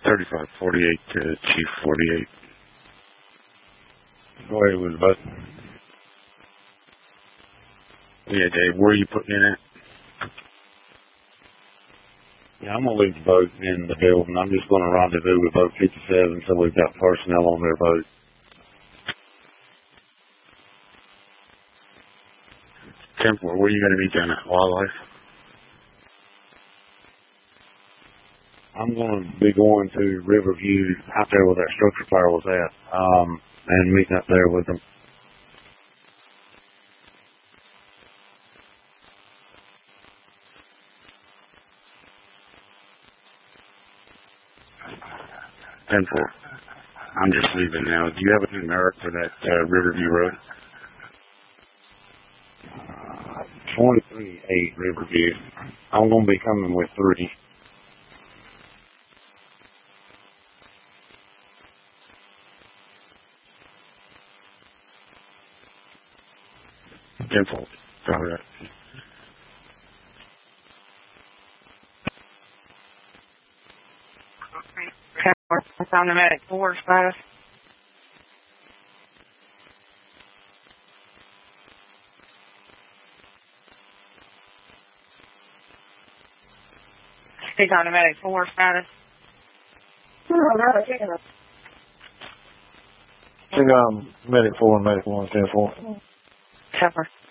3548 to Chief 48. Go ahead with the vote. Yeah, Dave, where are you putting in at? Yeah, I'm going to leave the vote in the building. I'm just going to rendezvous with vote 57 so we've got personnel on their vote. 10-4, where are you going to be down at Wildlife? I'm going to be going to Riverview, out there where that structure fire was at, and meeting up there with them. I'm just leaving now. Do you have a numeric for that Riverview Road? 23-8 Riverview. I'm going to be coming with 3. Tenfold. All right. I found them at 4 status. Speak on them at 4 status. Medic 4 and Medic 1, 10-4. Cover.